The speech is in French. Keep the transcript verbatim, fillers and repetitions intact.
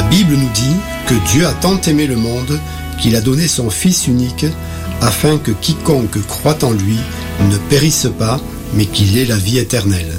Bible nous dit que Dieu a tant aimé le monde qu'il a donné son Fils unique afin que quiconque croit en lui ne périsse pas, mais qu'il ait la vie éternelle.